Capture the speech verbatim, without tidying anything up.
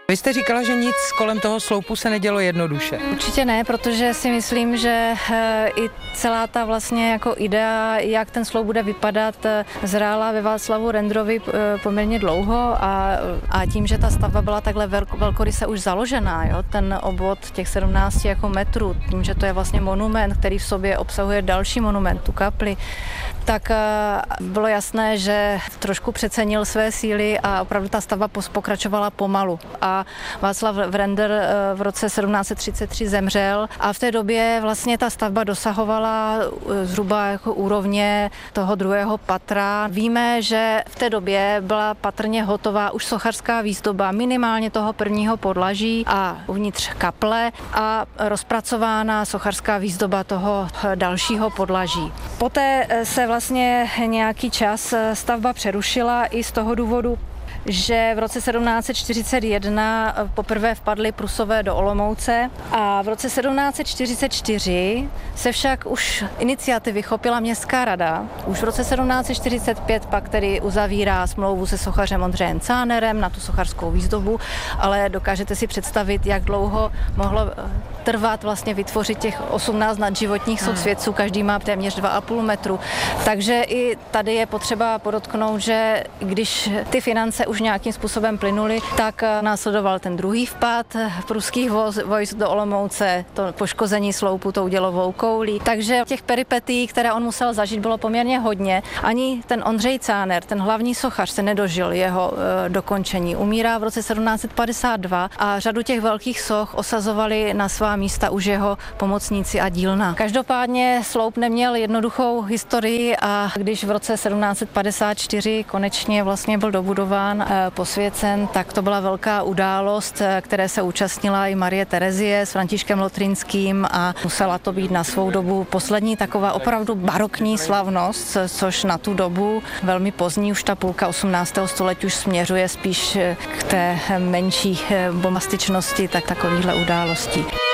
Vy jste říkala, že nic kolem toho sloupu se nedělo jednoduše. Určitě ne, protože si myslím, že i celá ta vlastně jako idea, jak ten sloup bude vypadat, zrála ve Václavu Renderovi poměrně dlouho a, a tím, že ta stavba byla takhle velko, velkoryse už založená, jo, ten obvod těch sedmnáct jako metrů, tím, že to je vlastně monument, který v sobě obsahuje další monument, tu kapli, tak bylo jasné, že trošku přecenil své síly a opravdu ta stavba pokračovala pomalu. A Václav Render v roce sedmnáct set třicet tři zemřel a v té době vlastně ta stavba dosahovala zhruba jako úrovně toho druhého patra. Víme, že v té době byla patrně hotová už sochařská výzdoba minimálně toho prvního podlaží a uvnitř kaple a rozpracována sochařská výzdoba toho dalšího podlaží. Poté se vlastně nějaký čas stavba přerušila i z toho důvodu, že v roce sedmnáct set čtyřicet jedna poprvé vpadli Prusové do Olomouce a v roce sedmnáct set čtyřicet čtyři se však už iniciativy chopila městská rada. Už v roce sedmnáct set čtyřicet pět pak tedy uzavírá smlouvu se sochařem Ondřejem Cánerem na tu sochařskou výzdobu, ale dokážete si představit, jak dlouho mohlo trvat vlastně vytvořit těch osmnáct nadživotních soucvětců, každý má téměř dva a půl metru. Takže i tady je potřeba podotknout, že když ty finance už nějakým způsobem plynuly, tak následoval ten druhý vpád pruských vojsk do Olomouce, to poškození sloupu tou dělovou koulí. Takže těch peripetí, které on musel zažít, bylo poměrně hodně. Ani ten Ondřej Cáner, ten hlavní sochař, se nedožil jeho e, dokončení. Umírá v roce sedmnáct set padesát dva a řadu těch velkých soch osazovali na svá místa už jeho pomocníci a dílna. Každopádně sloup neměl jednoduchou historii a když v roce sedmnáct set padesát čtyři konečně vlastně byl dobudován, posvěcen, tak to byla velká událost, které se účastnila i Marie Terezie s Františkem Lotrinským a musela to být na svou dobu poslední taková opravdu barokní slavnost, což na tu dobu velmi pozdní, už ta půlka osmnáctého století už směřuje spíš k té menší bombastičnosti tak takovýchhle událostí.